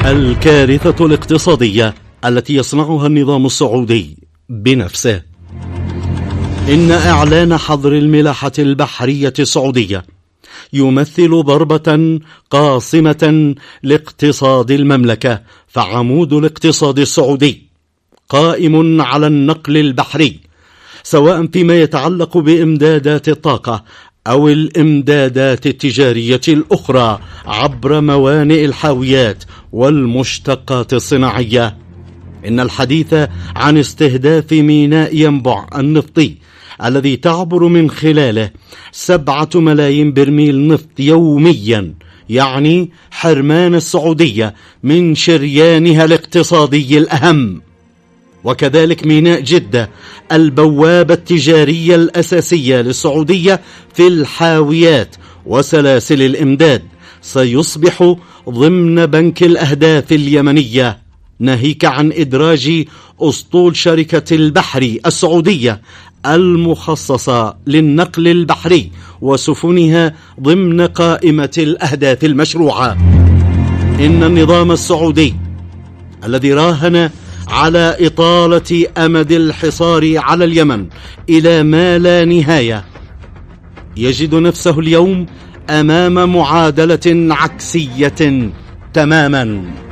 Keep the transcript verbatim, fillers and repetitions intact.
الكارثة الاقتصادية التي يصنعها النظام السعودي بنفسه. إن إعلان حظر الملاحة البحرية السعودية يمثل ضربة قاصمة لاقتصاد المملكة، فعمود الاقتصاد السعودي قائم على النقل البحري، سواء فيما يتعلق بإمدادات الطاقة أو الإمدادات التجارية الأخرى عبر موانئ الحاويات والمشتقات الصناعية. إن الحديث عن استهداف ميناء ينبع النفطي الذي تعبر من خلاله سبعة ملايين برميل نفط يوميا يعني حرمان السعودية من شريانها الاقتصادي الأهم. وكذلك ميناء جدة البوابة التجارية الأساسية للسعودية في الحاويات وسلاسل الإمداد سيصبح ضمن بنك الأهداف اليمنية، ناهيك عن إدراج أسطول شركة البحر السعودية المخصصة للنقل البحري وسفنها ضمن قائمة الأهداف المشروعة. إن النظام السعودي الذي راهن على إطالة أمد الحصار على اليمن إلى ما لا نهاية يجد نفسه اليوم أمام معادلة عكسية تماما.